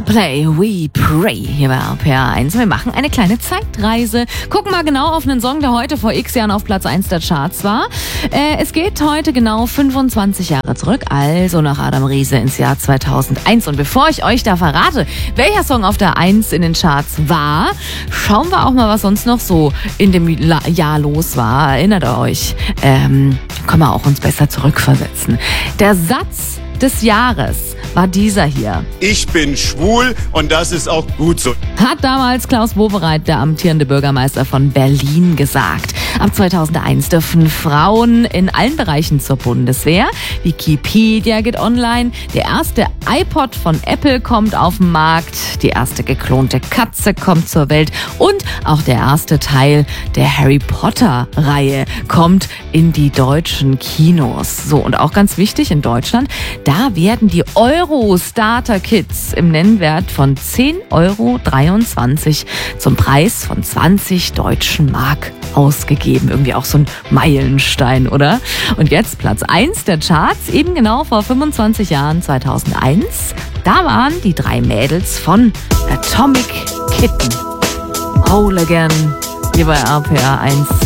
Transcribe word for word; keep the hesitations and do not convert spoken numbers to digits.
Play, we pray hier bei R P R eins. Wir machen eine kleine Zeitreise. Gucken mal genau auf einen Song, der heute vor x Jahren auf Platz eins der Charts war. Äh, es geht heute genau fünfundzwanzig Jahre zurück, also nach Adam Riese ins Jahr zweitausendeins. Und bevor ich euch da verrate, welcher Song auf der eins in den Charts war, schauen wir auch mal, was sonst noch so in dem Jahr los war. Erinnert ihr euch? Ähm, können wir auch uns besser zurückversetzen. Der Satz des Jahres war dieser hier. Ich bin schwul und das ist auch gut so. Hat damals Klaus Wowereit, der amtierende Bürgermeister von Berlin, gesagt. Ab zweitausendeins dürfen Frauen in allen Bereichen zur Bundeswehr. Wikipedia geht online. Der erste iPod von Apple kommt auf den Markt. Die erste geklonte Katze kommt zur Welt. Und auch der erste Teil der Harry Potter-Reihe kommt in die deutschen Kinos. So, und auch ganz wichtig in Deutschland, da werden die Euro-Starter-Kits im Nennwert von zehn Euro dreiundzwanzig zum Preis von zwanzig deutschen Mark ausgegeben. Irgendwie auch so ein Meilenstein, oder? Und jetzt Platz eins der Charts, eben genau vor fünfundzwanzig Jahren, zweitausendeins. Da waren die drei Mädels von Atomic Kitten. Whole Again, hier bei R P R eins.